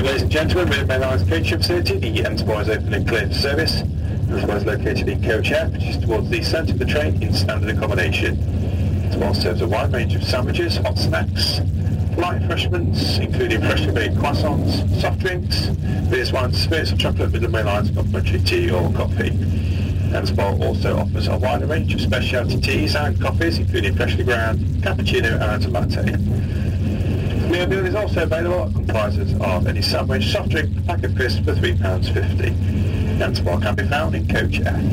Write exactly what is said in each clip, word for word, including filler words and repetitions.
Morning, ladies and gentlemen. With Main Line's coaching facility, the Enterprise open and clear for service. Enterprise is located in Coach F, which is towards the centre of the train in standard accommodation. Enterprise serves a wide range of sandwiches, hot snacks, light refreshments, including freshly baked croissants, soft drinks, beers, wines, spirits, or chocolate with the Main Line's complimentary tea or coffee. Enterprise also offers a wider range of specialty teas and coffees, including freshly ground, cappuccino and latte. Meal deal is also available. It comprises of any sandwich, soft drink, a pack of crisps for three pounds fifty. The Enterprise can be found in Coach F.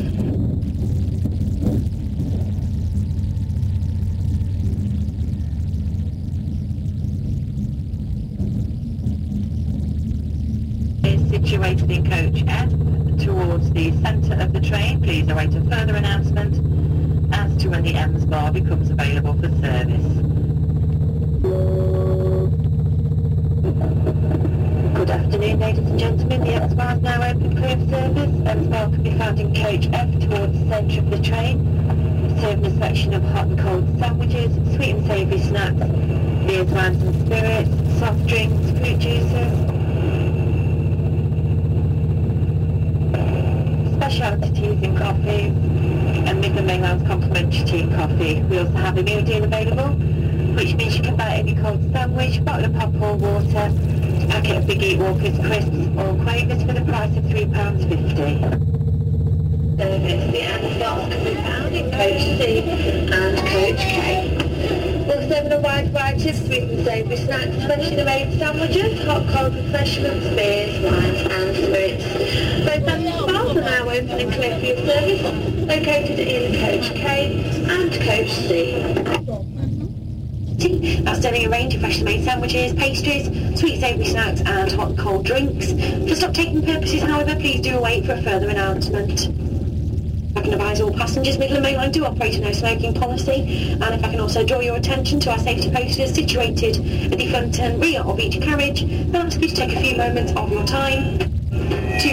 Situated in Coach F towards the centre of the train. Please await a further announcement as to when the Ems bar becomes available for service. Good afternoon, ladies and gentlemen. The Ems bar is now open clear for service. Ems bar can be found in Coach F towards the centre of the train, serving a selection of hot and cold sandwiches, sweet and savoury snacks, beers, wines and spirits, soft drinks, fruit juices, specialty teas and coffees, and Midland Main Line's complimentary tea and coffee. We also have a meal deal available, which means you can buy any cold sandwich, bottle of pop or water, a packet of Big Eat Walkers crisps or quavers for the price of three pounds fifty. Service. The Ems bars can be found in Coach C and Coach K. We're serving a wide variety of sweet and savoury snacks, freshly made sandwiches, hot cold refreshments, beers, wines and spirits. Both Ems bars are now open and clear for your service, located in Coach K and Coach C. That's serving a range of freshly made sandwiches, pastries, sweet savoury snacks and hot and cold drinks. For stock taking purposes, however, please do await for a further announcement. I can advise all passengers Midland Main Line do operate a no smoking policy, and if I can also draw your attention to our safety posters situated at the front and rear of each carriage, then I'll ask you to take a few moments of your time to...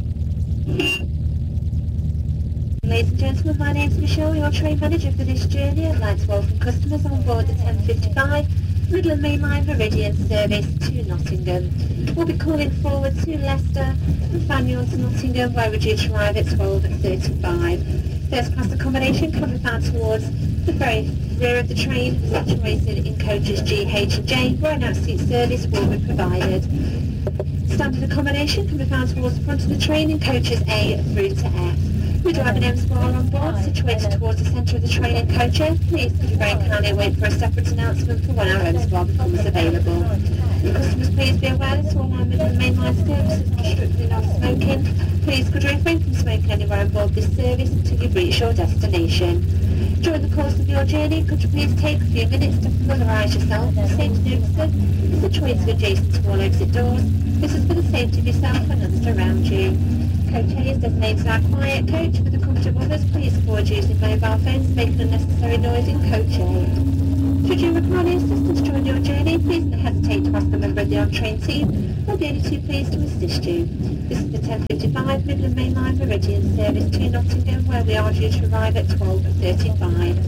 Ladies and gentlemen, my name's Michelle, your train manager for this journey. I'd like to welcome customers on board the ten fifty-five Midland Main Line Meridian service to Nottingham. We'll be calling forward to Leicester and Faneuil to Nottingham, where we're due to arrive at twelve thirty-five. First class accommodation can be found towards the very rear of the train, situated in coaches G, H and J, where an out-seat service will be provided. Standard accommodation can be found towards the front of the train in coaches A through to F. We do have an Ems bar on board, situated towards the centre of the train in Coach F. Please could you very kindly wait for a separate announcement for when our Ems bar becomes available. Customers, please be aware that all our Midland Main Line services are strictly non-smoking. Please could you refrain from smoking anywhere on board this service until you reach your destination. During the course of your journey, could you please take a few minutes to familiarise yourself with the safety notices situated adjacent to all exit doors. This is for the safety of yourself and others around you. Coach A is designated our quiet coach. For the comfort of others, please avoid using mobile phones making unnecessary noise in Coach A. Should you require any assistance during your journey, please don't hesitate to ask a member of the on-train team. We'll be only too pleased to assist you. This is the ten fifty-five Midland Main Line Meridian service to Nottingham, where we are due to arrive at twelve thirty-five.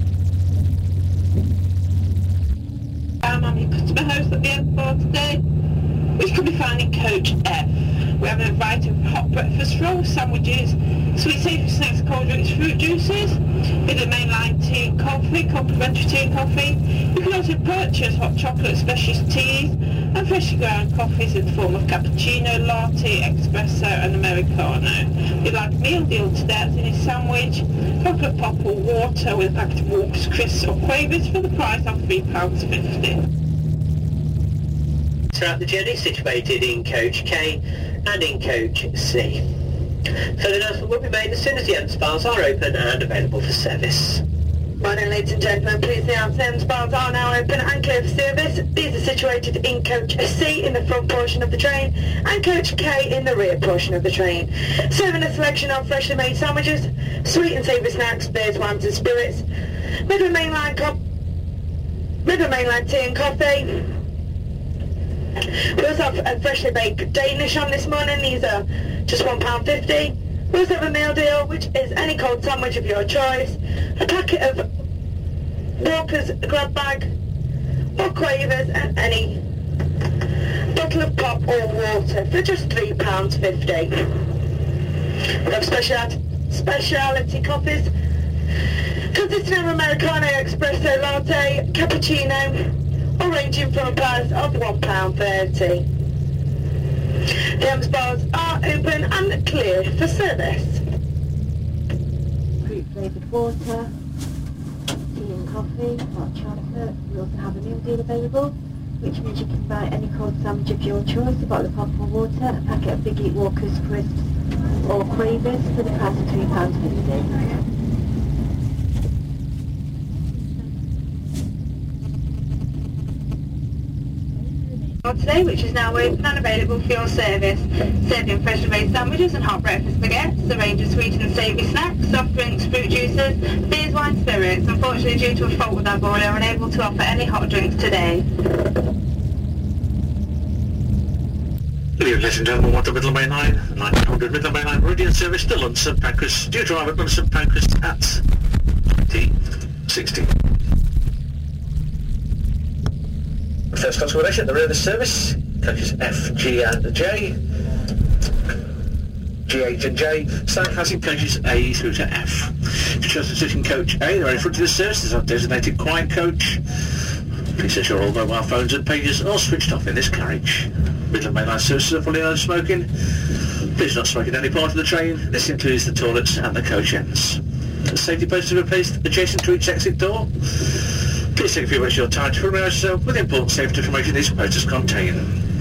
I'm your customer host at the airport today, which can be found in Coach F. We have a variety of hot breakfast rolls, sandwiches, sweet savoury snacks, cold drinks, fruit juices, with the Main Line tea and coffee, complimentary tea and coffee. You can also purchase hot chocolate, specialist teas, and freshly ground coffees in the form of cappuccino, latte, espresso, and americano. We'd like a meal deal today, that's in a sandwich, chocolate pop or water with a packet of Walkers crisps or quavers for the price of three pounds fifty. Throughout the journey, situated in Coach K and in Coach C. Further announcement will be made as soon as the Ems bars are open and available for service. Morning, ladies and gentlemen. Please the Ems bars are now open and clear for service. These are situated in Coach C in the front portion of the train and Coach K in the rear portion of the train. Serving a selection of freshly made sandwiches, sweet and savoury snacks, beers, wines and spirits, Midland Main Line, co- Midland Main Line tea and coffee. We also have a freshly baked Danish on this morning. These are just one pound fifty. We also have a meal deal, which is any cold sandwich of your choice, a packet of Walker's grab bag, or quavers, and any bucket bottle of pop or water for just three pounds fifty. We have special, speciality coffees consisting of Americano, espresso, latte, cappuccino, all ranging from a price of one pound thirty. The Ems bars are open and clear for service. Fruit flavoured water, tea and coffee, hot chocolate. We also have a meal deal available, which means you can buy any cold sandwich of your choice, a bottle of pop or water, a packet of Big Eat Walkers crisps or Quavers for the price of three pounds fifty. Today, which is now open and available for your service, serving freshly made sandwiches and hot breakfast baguettes, a range of sweet and savoury snacks, soft drinks, fruit juices, beers, wine, spirits. Unfortunately, due to a fault with our boiler, we're unable to offer any hot drinks today. Good evening, ladies and gentlemen, one to Midland Main Line, nine hundred Midland Main Line Meridian service still on St Pancras, due to arrive at St Pancras at twenty sixteen. First class accommodation at the rear of the service, coaches F, G and J, G, H and J, standard classing coaches A through to F. To choose the sitting coach A, they're in front of the service, there's a designated quiet coach. Please ensure all mobile phones and pages are switched off in this carriage. Midland Main Line services are fully no smoking. Please not smoke in any part of the train. This includes the toilets and the coach ends. The safety posters are placed adjacent to each exit door. Please take a few minutes of your time to familiarise yourself with the important safety information these posters contain.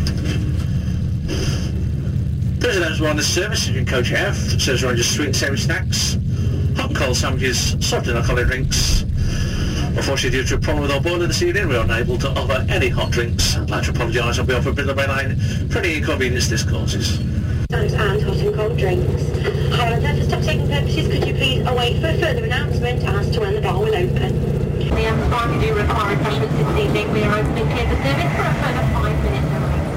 There's an Ems bar on the service in coach F that serves a range of sweet and savoury snacks, hot and cold sandwiches, soft and alcoholic drinks. Unfortunately, due to a problem with our boiler this evening, we are unable to offer any hot drinks. I'd like to apologise on behalf of Midland Main Line for any inconvenience this causes. And hot and cold drinks. However, for stock-taking purposes, could you please await for a further announcement as to when the bar will open? The Ems bar, we do require refreshments this evening. We are open and clear for service for a further five minutes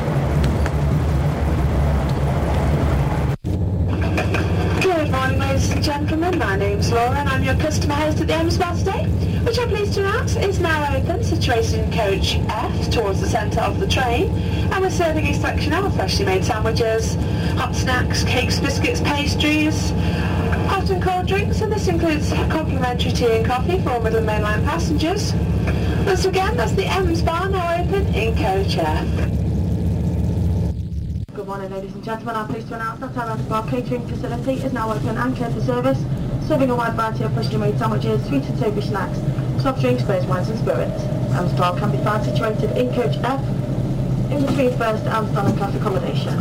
only. Good morning, ladies and gentlemen. My name's Laura and I'm your customer host at the Ems bar today, which I'm pleased to announce is now open, situated in coach F towards the centre of the train, and we're serving a selection of freshly made sandwiches, hot snacks, cakes, biscuits, pastries, hot and cold drinks, and this includes complimentary tea and coffee for all Midland Main Line passengers. Once again, that's the Ems bar now open in coach F. Good morning, ladies and gentlemen. I'm pleased to announce that our Ems bar catering facility is now open and clear for service, serving a wide variety of freshly made sandwiches, sweet and savoury snacks, soft drinks, beers, wines and spirits. Ems bar can be found situated in coach F, in between first and standard class accommodation.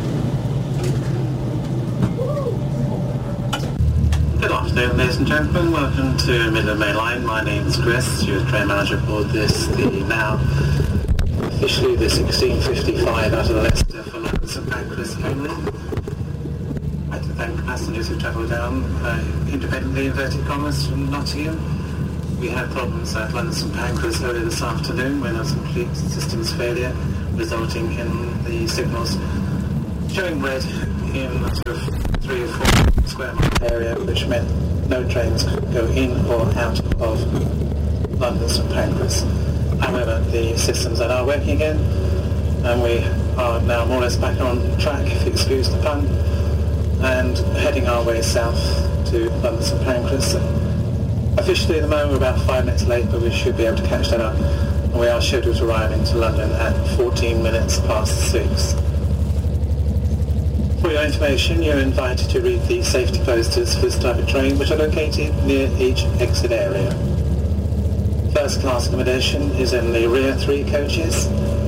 Good afternoon, ladies and gentlemen. Welcome to Midland Main Line. My name is Chris, your train manager for this, the now officially the sixteen fifty-five out of the Leicester for London St Pancras only. I'd like to thank passengers who travel down uh, independently, inverted commas, from Nottingham. We had problems at London St Pancras earlier this afternoon when there was a complete systems failure, resulting in the signals showing red in sort of three or four square mile area, which meant no trains could go in or out of London St Pancras. However, the systems are now working again, and we are now more or less back on track, if you excuse the pun, and heading our way south to London St Pancras. Officially at the moment we're about five minutes late, but we should be able to catch that up, and we are scheduled to arrive into London at fourteen minutes past six. For your information, you're invited to read the safety posters for this type of train, which are located near each exit area. First class accommodation is in the rear three coaches.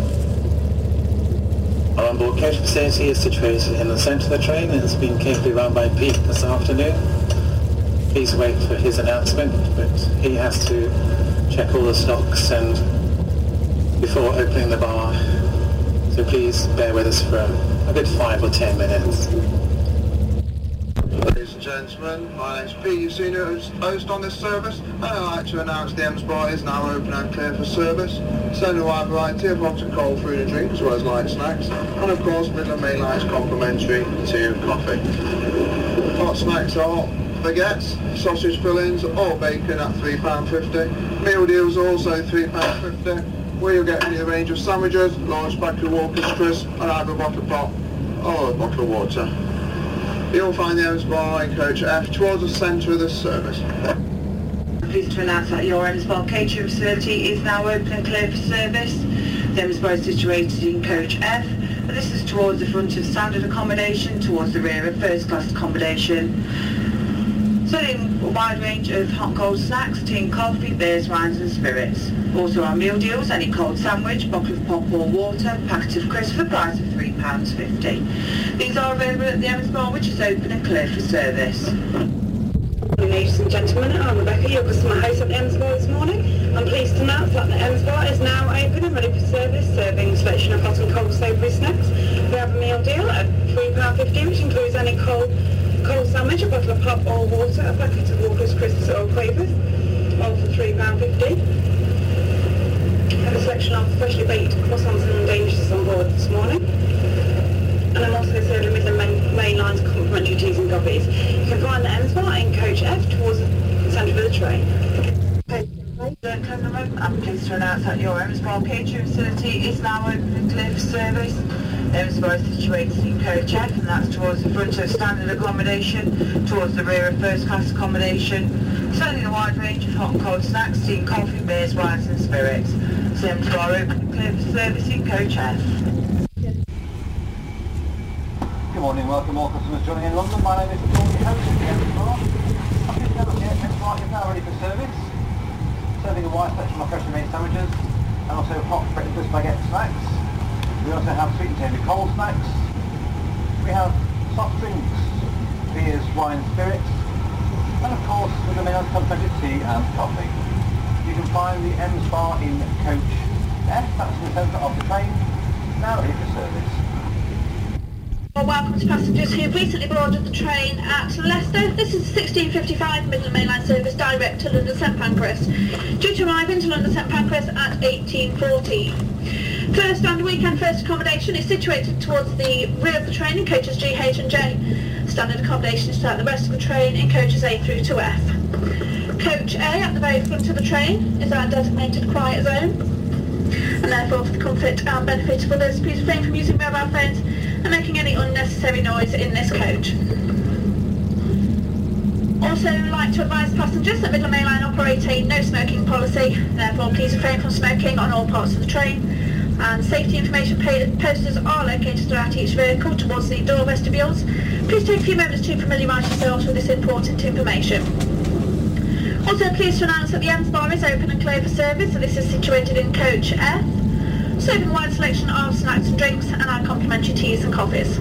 Our onboard coach facility is situated in the centre of the train and has been carefully run by Pete this afternoon. Please wait for his announcement, but he has to check all the stocks and before opening the bar, so please bear with us for a good five or ten minutes. Ladies and gentlemen, my name is Pete, senior host on this service, and I'd like to announce the Ems bar is now open and clear for service, serving a wide variety of hot and cold food and drink, as well as light snacks, and of course Midland Main Line's complimentary tea and coffee. Hot snacks are baguettes, sausage fillings or bacon at three pounds fifty. Meal deals are also three pounds fifty. where you'll get any range of sandwiches, large pack of Walker's crisps, and either a bottle of pop or a bottle of water. You'll find the Ems Bar in coach F towards the centre of the service. I'm pleased to announce that your Ems Bar catering facility is now open and clear for service. The Ems Bar is situated in coach F, and this is towards the front of standard accommodation, towards the rear of first class accommodation. Serving a wide range of hot and cold snacks, tea and coffee, beers, wines and spirits. Also our meal deals, any cold sandwich, bottle of pop or water, packet of crisps for the price of three pounds fifty. These are available at the Ems Bar, which is open and clear for service. Ladies and gentlemen, I'm Rebecca, your customer host at the Ems Bar this morning. I'm pleased to announce that the Ems Bar is now open and ready for service, serving a selection of hot and cold savoury snacks. We have a meal deal at three pounds fifty, which includes any cold cold sandwich, a bottle of pop or water, a packet of Walker's crisps or quavers, all for three pounds fifty. Have a selection of freshly baked croissants and Danishes on board this morning. And I'm also serving Midland main, main lines complimentary teas and coffees. You can find the Ems Bar in coach F towards the centre of the train. I'm pleased to announce that your Ems Bar catering facility is now open and clear for service. The Ems Bar is situated in coach F, and that's towards the front of standard accommodation, towards the rear of first class accommodation, selling a wide range of hot and cold snacks, tea and coffee, beers, wines and spirits. The Ems Bar open and clear for service in coach F. Good morning, welcome all customers joining in London. My name is Paul, your host at the Ems Bar. I'm just now here, Ems Bar is now ready for service. Serving a wide selection of freshly made sandwiches and also hot breakfast baguette snacks. We also have sweet and savoury cold snacks. We have soft drinks, beers, wine, spirits, and of course with the main complimentary tea and coffee. You can find the Ems Bar in coach F, that's in the centre of the train, now ready for service. Well, welcome to passengers who've recently boarded the train at Leicester. This is a sixteen fifty-five Midland Main Line service direct to London St Pancras. Due to arrive into London St Pancras at eighteen forty. First and weekend first accommodation is situated towards the rear of the train in coaches G, H and J. Standard accommodation is throughout the rest of the train in coaches A through to F. Coach A at the very front of the train is our designated quiet zone. And therefore for the comfort and benefit of others, please refrain from using mobile phones and making any unnecessary noise in this coach. Also like to advise passengers that Midland Main Line operate a no smoking policy, therefore please refrain from smoking on all parts of the train, and safety information posters are located throughout each vehicle towards the door vestibules. Please take a few moments to familiarise yourselves with this important information. Also pleased to announce that the Ems Bar is open and clear for service, so this is situated in coach F, serving a wide selection of snacks and drinks and our complimentary teas and coffees.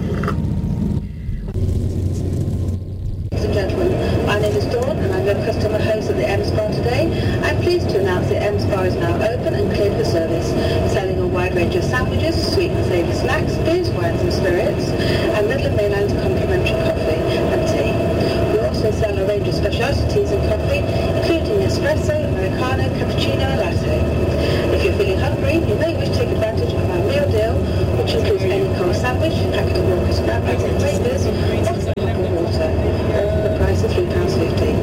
Ladies and gentlemen, my name is Dawn and I'm your customer host at the Ems Bar today. I'm pleased to announce the Ems Bar is now open and clear for service, selling a wide range of sandwiches, sweet and savoury snacks, beers, wines and spirits, and Midland Main Line's complimentary coffee and tea. We also sell a range of specialty teas and coffee, including espresso, americano, cappuccino and latte. If you're feeling hungry, you may wish to take advantage of our meal deal, which includes any cold sandwich, packet of Walker's crackers and quavers, or a cup of water, all for the price of three pounds fifty.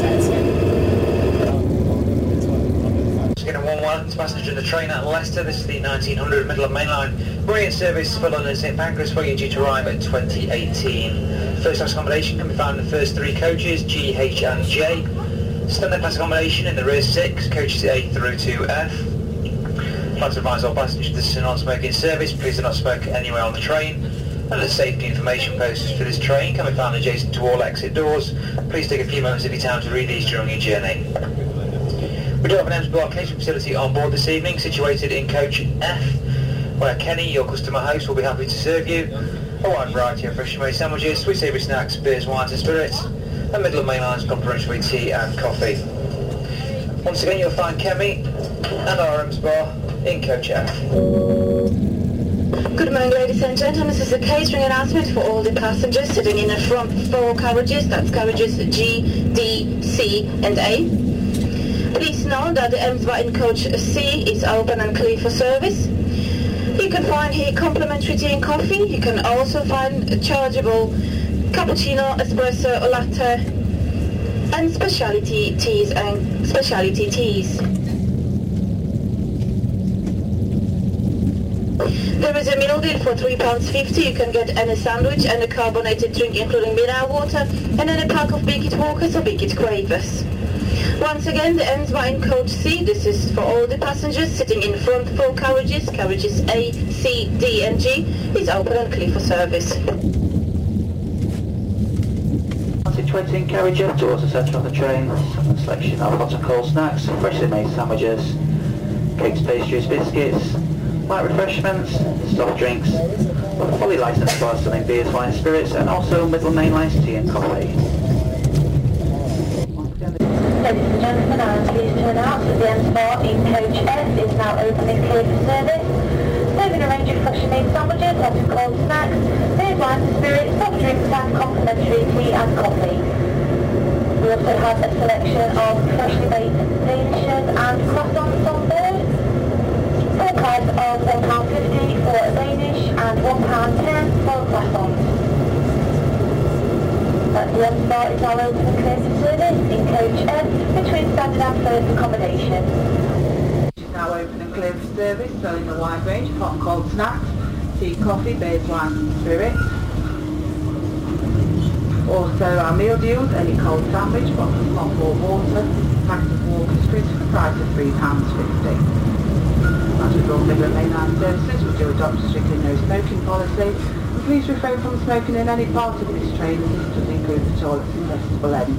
Again, a warm welcome to passengers in the train at Leicester. This is the nineteen hundred Midland Main Line, bringing service for London St Pancras, where you're due to arrive at twenty eighteen. First class accommodation can be found in the first three coaches, G, H and J. Standard class accommodation in the rear six, coaches A through to F. I'd like to advise all passengers this is a non-smoking service. Please do not smoke anywhere on the train. And the safety information posters for this train can be found adjacent to all exit doors. Please take a few moments of your time to read these during your journey. We do have an Ems Bar catering facility on board this evening, situated in coach F, where Kenny, your customer host, will be happy to serve you a wide variety of freshly made sandwiches, sweet savoury snacks, beers, wines and spirits, and Midland Main Line's complimentary tea and coffee. Once again, you'll find Kemi and our Ems Bar in coach F. Good morning, ladies and gentlemen. This is a catering announcement for all the passengers sitting in the front four carriages. That's carriages G, D, C and A. Please know that the Ems Bar in coach C is open and clear for service. You can find here complimentary tea and coffee. You can also find chargeable cappuccino, espresso, latte and specialty teas and specialty teas. There is a meal deal for three pounds fifty. You can get any sandwich and a carbonated drink including mineral water and then a pack of Beakit Walkers or Beakit Quavers. Once again, the Ems Bar in Coach C. This is for all the passengers sitting in front four carriages. Carriages A, C, D and G is open and clear for service. Situating carriage F towards the centre of the train, a selection of hot and cold snacks, freshly made sandwiches, cakes, pastries, biscuits, light refreshments, soft drinks, a fully licensed bar selling beers, wine, spirits, and also middle main lines tea and coffee. Ladies and gentlemen, I am pleased to announce that the Ems Bar in Coach F is now open and clear for service, serving a range of freshly made sandwiches, hot and cold snacks, beers, wine, spirits, soft drinks and complimentary tea and coffee. We also have a selection of freshly made danishes and croissants on board. Full price of one pound fifty for a Danish and one pound ten for a croissant. Uh, the Ems Bar is now open and clear for service in Coach F between standard and first accommodation. Is now open and clear for service, selling a wide range of hot and cold snacks, tea, coffee, beers, wine and spirits. Also our meal deals, any cold sandwich, box of hot or water, packet of Walker's crisps for the price of three pounds fifty. As with all Midland Mainline services, we do adopt a strictly no smoking policy. And please refrain from smoking in any part of this train, as this does include the toilets and vestibule ends.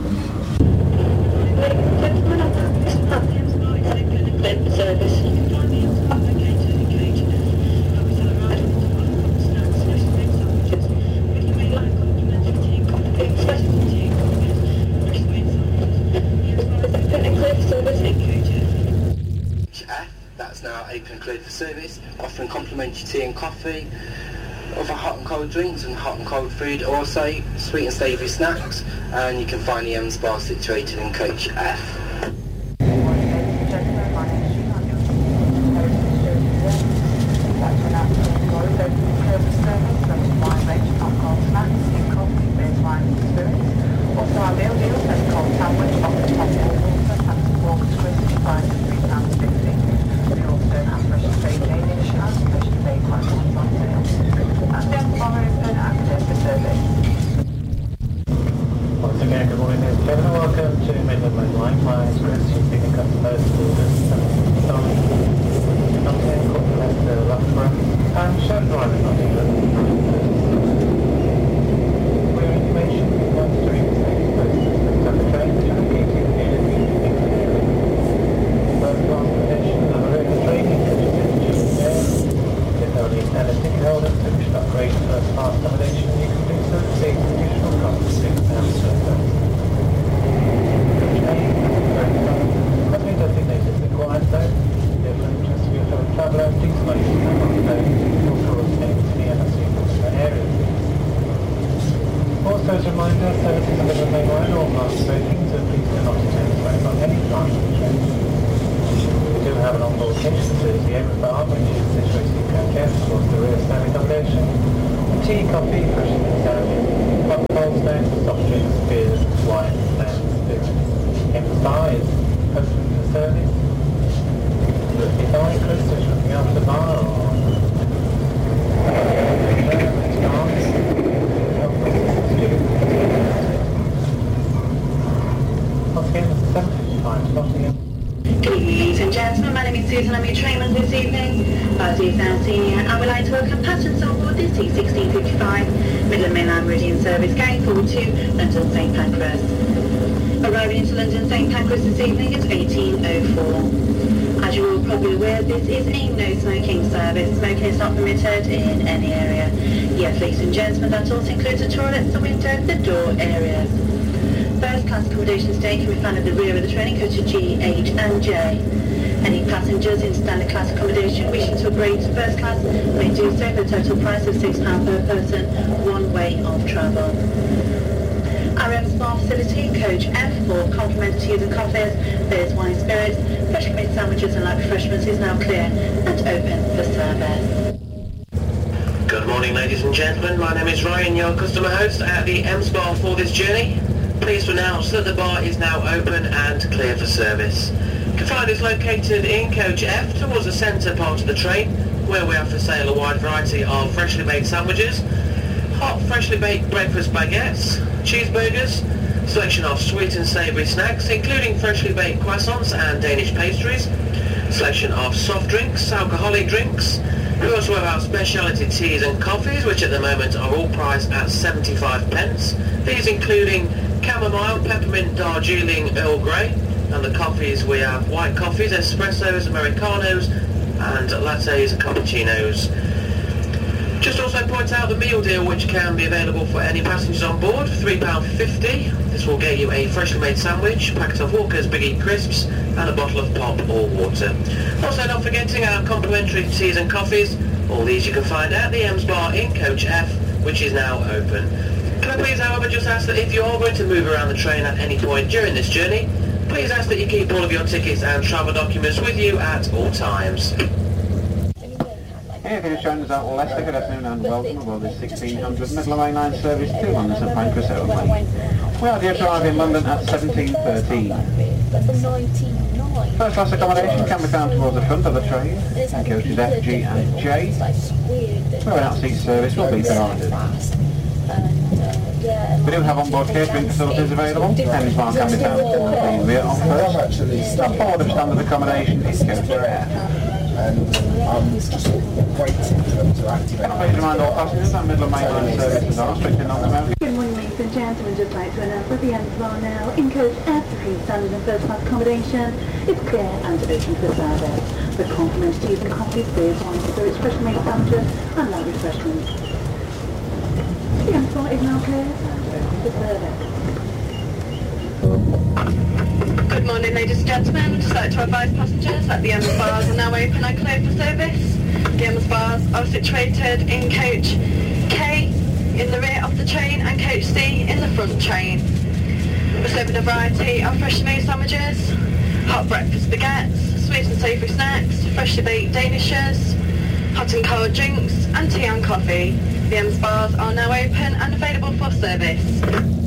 Ladies and gentlemen, I'm happy to have the Ems Bar is open and clear for service. You can find the Ems Bar located in Coach F. Covers are right on the hot and cold snacks, freshly made sandwiches, Midland Mainline complimentary tea and coffee, specialty tea and coffees, freshly made sandwiches. The Ems Bar is open and clear for service in Coach F. F, that's now open and clear for service, offering complimentary tea and coffee, other hot and cold drinks and hot and cold food, also sweet and savoury snacks, and you can find the Ems Bar situated in Coach F. Also our meal deals, there's cold sandwich, offered hot or water, packets of Walker's crisps, price of three pounds fifty. We also have freshly made Danish and freshly made croissants on sale. And the Ems Bar open and clear for service. Once again, good morning ladies and gentlemen, welcome to Midland Mainline. My name is Chris, you're picking up the first orders and starting Nottingham, Corporate Leicester, Loughborough and Sherwood Drive in Nottingham. For your information, we want to read the station posters next on the train, which are located in the First class accommodation and other rail training, such as institutions there. If there are any standard ticket holders who wish to upgrade to first class accommodation, you can do so at saving additional cost of six pounds per person. Nothing designated as required though. If you're interested in your fellow traveller, please make sure you have known your tourist names to the M S C area. Also as a reminder, services are Midland Mainline or master voting, so please do not attend to vote on any branch of the train. We do have an onboard kitchen facility over the bar, which is situated in Coach F towards the rear standing accommodation. Tea, coffee, fresh and sandwich, hot cold snacks, soft drinks, beers, wine and spirits. Ems Bar is open for service. Would it be fine, Chris, just looking after the bar or... Good evening, ladies and gentlemen. My name is Susan. I'm your trainman this evening. As is now senior, I would like to welcome passengers on board this T sixteen fifty-five Midland Mainline Meridian service going forward to London Saint Pancras. Arriving into London Saint Pancras this evening at eighteen oh four. As you're all probably aware, this is a no-smoking service. Smoking is not permitted in any area. Yes, ladies and gentlemen, that also includes the toilets, the window, the door areas. First class accommodation stay can be found at the rear of the train, coaches G, H and J. Any passengers in standard class accommodation wishing to upgrade to first class may do so for a total price of six pounds per person, one way of travel. Our Ems Bar facility, Coach F, for complimentary teas and coffees, beers, wine, spirits, freshly made sandwiches and light refreshments is now clear and open for service. Good morning ladies and gentlemen, my name is Ryan, your customer host at the Ems Bar for this journey. Pleased to announce that the bar is now open and clear for service. You can find us located in Coach F towards the centre part of the train, where we have for sale a wide variety of freshly made sandwiches, hot freshly baked breakfast baguettes, cheeseburgers, selection of sweet and savoury snacks including freshly baked croissants and Danish pastries, selection of soft drinks, alcoholic drinks. We also have our speciality teas and coffees, which at the moment are all priced at seventy-five pence. These including chamomile, peppermint, Darjeeling, Earl Grey, and the coffees we have white coffees, espressos, americanos, and lattes, cappuccinos. Just also point out the meal deal, which can be available for any passengers on board for three pounds fifty. This will get you a freshly made sandwich, packet of Walker's Big Eat crisps, and a bottle of pop or water. Also not forgetting our complimentary teas and coffees. All these you can find at the Ems Bar in Coach F, which is now open. Can I please, however, just ask that if you are going to move around the train at any point during this journey, please ask that you keep all of your tickets and travel documents with you at all times. Here is Jones at Leicester, good afternoon and welcome aboard this sixteen hundred Midland Main Line service to London St Pancras only. We are due to arrive in London at seventeen thirteen. First class accommodation can be found towards the front of the train, and coaches F, G and J. Where an out-seat service will be provided. We do have onboard catering facilities available. Henry's Bar can be found towards the rear on first. And forward of standard accommodation is coach F. And I'm just waiting for them to activate. Can I please remind all passengers that Midland Main Line services are restricted on the mountain? Good morning, ladies and gentlemen. Just like to announce that the Ems Bar now in coach F between standard and first class accommodation is clear and open for service. The complimentary teas and coffees, beers, wines, spirits, fresh made sandwiches and light refreshments. The Ems Bar is now clear and open for service. Good morning, ladies and gentlemen. I'd just like to advise passengers that the Ems Bars are now open and clear for service. The Ems Bars are situated in coach K in the rear of the train and coach C in the front train. We're serving a variety of freshly made sandwiches, hot breakfast baguettes, sweet and savoury snacks, freshly baked danishes, hot and cold drinks and tea and coffee. The Ems Bars are now open and available for service.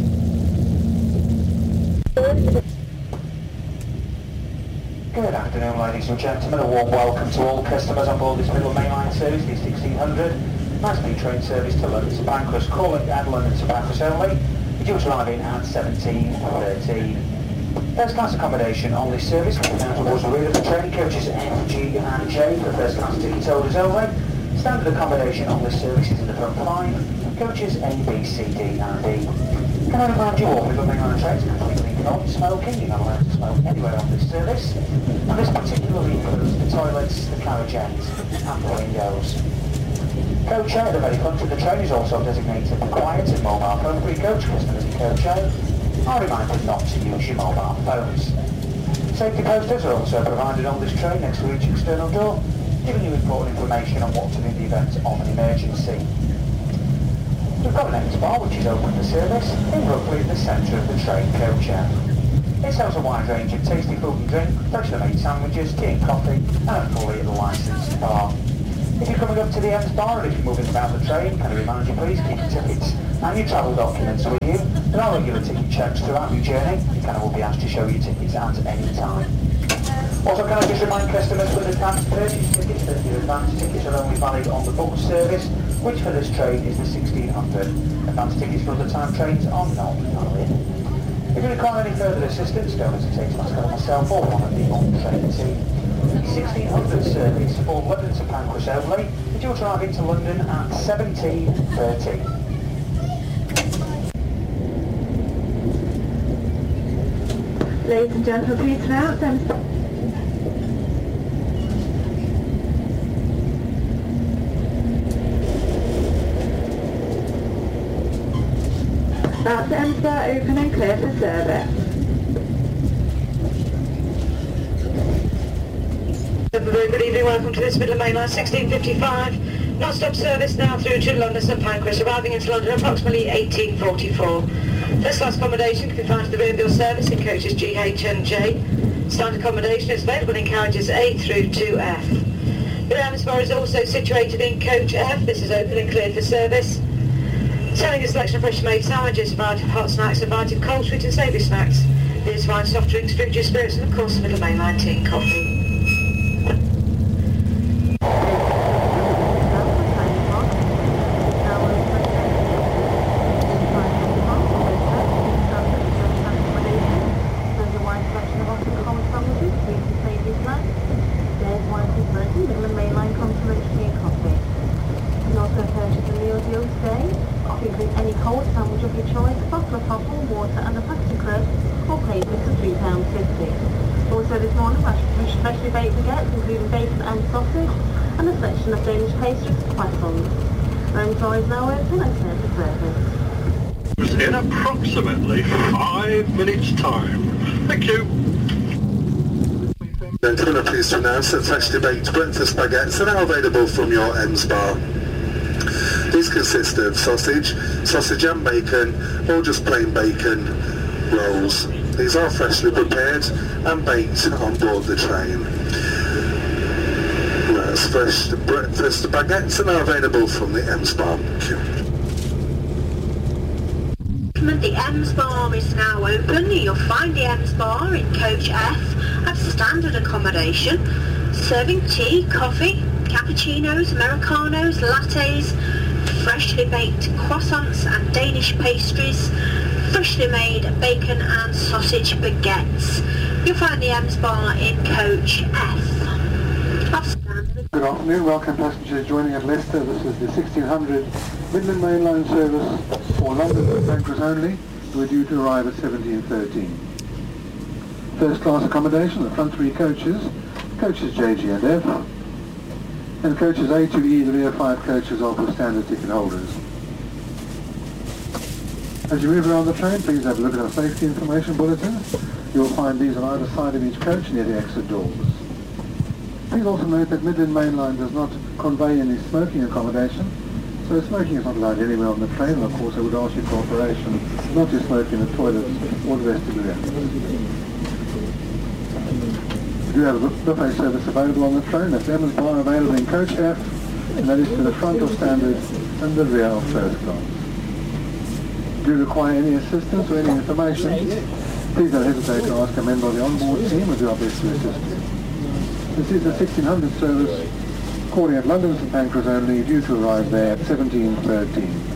Good afternoon, ladies and gentlemen. A warm welcome to all customers on board this Midland Main Line service, the sixteen hundred. Nice speed train service to London St Pancras, calling at London St Pancras only. Due to arrive in at seventeen thirteen. First class accommodation on this service will be found towards the rear of the train, coaches F, G and J for first class ticket holders only. Standard accommodation on this service is in the front five, coaches A, B, C, D and E. Can I remind you all, Midland Main Line trains completely non-smoking. You're not allowed to smoke anywhere on this service. And this particularly includes the toilets, the carriage ends and the windows. Coach A at the very front of the train is also designated for quiet and mobile phone free coach. Customers in Coach A are reminded not to use your mobile phones. Safety posters are also provided on this train next to each external door, giving you important information on what to do in the event of an emergency. We've got an Ems Bar which is open for service in roughly the centre of the train coach A. It sells a wide range of tasty food and drink, freshly made sandwiches, tea and coffee, and a fully licensed bar. If you're coming up to the Ems Bar and if you're moving about the train, can I remind you please keep your tickets and your travel documents with you. There are regular ticket checks throughout your journey. You can all be asked to show your tickets at any time. Also, can I just remind customers with advanced purchase tickets that your advanced tickets are only valid on the booked service, which for this train is the sixteen hundred. Advanced tickets for other time trains are not valid. If you require any further assistance, don't hesitate to ask either myself or one of the on-train team. The sixteen hundred service for London to Pancras only is due to arrive into London at seventeen thirty. Ladies and gentlemen, please announce them. That's the Ems Bar open and clear for service. Good evening, welcome to this Midland Main Line sixteen fifty-five. Non-stop service now through to London St Pancras, arriving into London approximately eighteen forty-four. First class accommodation can be found at the rear of your service in coaches G, H and J. Standard accommodation is available in carriages A through to F. The Ems Bar is also situated in coach F. This is open and clear for service. Selling a selection of freshly made sandwiches, a variety of hot snacks, a variety of cold, sweet and savoury snacks. There's fine soft drinks, fruit juice, spirits and of course Midland Main Line tea and coffee. cold sandwich of your choice, a bottle of hot warm water and a packet of crisps, or pay for three pounds fifty. Also this morning, fresh, freshly baked baguettes, including bacon and sausage, and a selection of Danish pastries and croissants. Our door is now open and clear for service. In approximately five minutes' time. Thank you. Gentlemen, I'm pleased to announce that freshly baked breakfast baguettes are now available from your Ems bar. These consist of sausage, sausage and bacon, or just plain bacon rolls. These are freshly prepared and baked on board the train. Whereas fresh breakfast baguettes are now available from the Ems bar. The Ems bar is now open. You'll find the Ems bar in Coach F at standard accommodation, serving tea, coffee, cappuccinos, americanos, lattes, freshly baked croissants and Danish pastries, freshly made bacon and sausage baguettes. You'll find the Ems bar in Coach F. Off standard. Good afternoon, welcome passengers joining at Leicester. This is the sixteen hundred Midland Main Line service for London and Pancras only. We're due to arrive at seventeen thirteen. First class accommodation, the front three coaches, coaches J, G and F, and coaches A to E, the rear five coaches are for standard ticket holders. As you move around the train, please have a look at our safety information bulletins. You'll find these on either side of each coach near the exit doors. Please also note that Midland Main Line does not convey any smoking accommodation, so smoking is not allowed anywhere on the train, and of course I would ask your cooperation not to smoke in the toilets or the vestibule areas. We do have a buffet service available on the train. That's Ems bar available in Coach F, and that is to the front of standard and the rear of first class. If you require any assistance or any information, please don't hesitate to ask a member of the onboard team. We'll do our best to assist you. This is the sixteen hundred service calling at London St Pancras only, due to arrive there at seventeen thirteen.